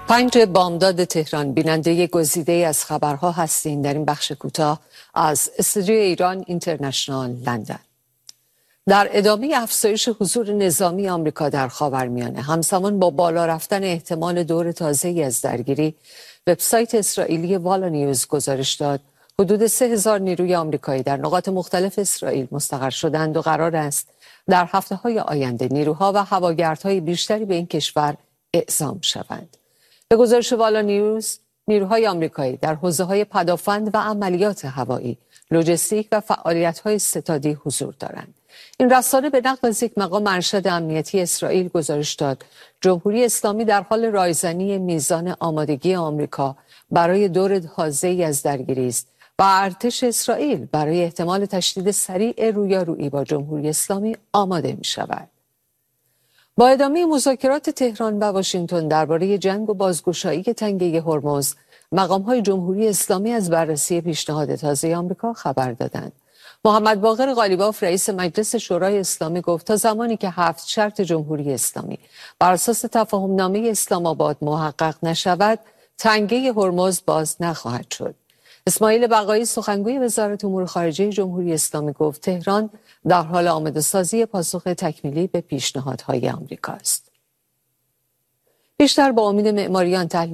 5 بامداد تهران، بیننده گزیده از خبرها هستین در این بخش کوتاه از استودیوی ایران اینترنشنال لندن. در ادامه افزایش حضور نظامی آمریکا در خاورمیانه، همزمان با بالا رفتن احتمال دور تازه‌ای از درگیری، وبسایت اسرائیلی والا نیوز گزارش داد حدود 3000 نیروی آمریکایی در نقاط مختلف اسرائیل مستقر شدند و قرار است در هفته‌های آینده نیروها و هواگردهای بیشتری به این کشور اعزام شوند. به گزارش والا نیوز، نیروهای آمریکایی در حوزه‌های پدافند و عملیات هوایی، لوجستیک و فعالیت‌های ستادی حضور دارند. این رسانه به نقل از یک مقام ارشد امنیتی اسرائیل گزارش داد جمهوری اسلامی در حال رایزنی میزان آمادگی آمریکا برای دور تازه‌ای از درگیری است و ارتش اسرائیل برای احتمال تشدید سریع رویارویی با جمهوری اسلامی آماده می‌شود. با ادامه مذاکرات تهران و واشنگتن درباره جنگ و بازگشایی تنگه هرمز، مقام‌های جمهوری اسلامی از بررسی پیشنهاد تازه آمریکا خبر دادند. محمد باقر قالیباف رئیس مجلس شورای اسلامی گفت تا زمانی که 7 شرط جمهوری اسلامی بر اساس تفاهمنامه اسلام آباد محقق نشود، تنگه هرمز باز نخواهد شد. اسماعیل بقایی سخنگوی وزارت امور خارجه جمهوری اسلامی گفت تهران در حال آماده سازی پاسخ تکمیلی به پیشنهادهای آمریکا است. بیشتر با امید معماریان تحلیل